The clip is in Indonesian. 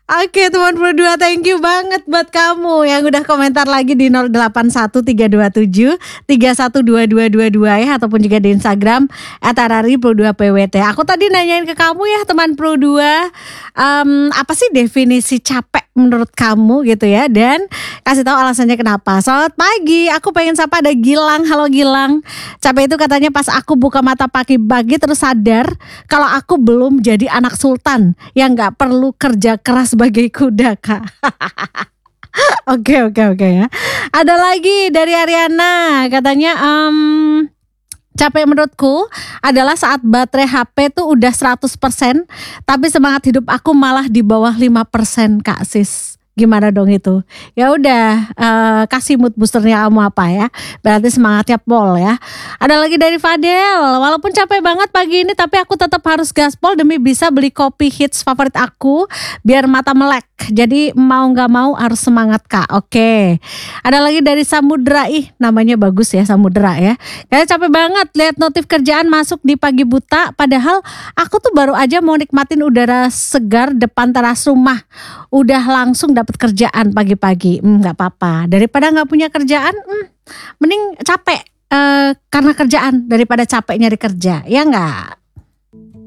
Oke teman berdua, thank you banget buat kamu yang udah komentar lagi di 081327312222 ya, ataupun juga di Instagram @arari_pro2pwt. Aku tadi nanyain ke kamu ya teman Pro2, apa sih definisi capek menurut kamu gitu ya, dan kasih tahu alasannya kenapa. Selamat pagi, aku pengen sapa ada Gilang. Halo Gilang. Capek itu katanya pas aku buka mata pagi-pagi terus sadar kalau aku belum jadi anak sultan yang nggak perlu kerja keras sebagai kuda, Kak. Oke ya. Ada lagi dari Ariana, katanya capek menurutku adalah saat baterai HP tuh udah 100%, tapi semangat hidup aku malah di bawah 5%, Kak Sis. Gimana dong itu? Ya udah, kasih mood boosternya kamu apa ya? Berarti semangatnya pol ya. Ada lagi dari Fadel. Walaupun capek banget pagi ini, tapi aku tetap harus gaspol demi bisa beli kopi hits favorit aku biar mata melek. Jadi mau nggak mau harus semangat, Kak. Oke. Ada lagi dari Samudra. Ih, namanya bagus ya, Samudra ya. Kayaknya capek banget lihat notif kerjaan masuk di pagi buta. Padahal aku tuh baru aja mau nikmatin udara segar depan teras rumah. Udah langsung dapat kerjaan pagi-pagi. Nggak apa-apa. Daripada nggak punya kerjaan, mending capek karena kerjaan daripada capek nyari kerja. Ya nggak?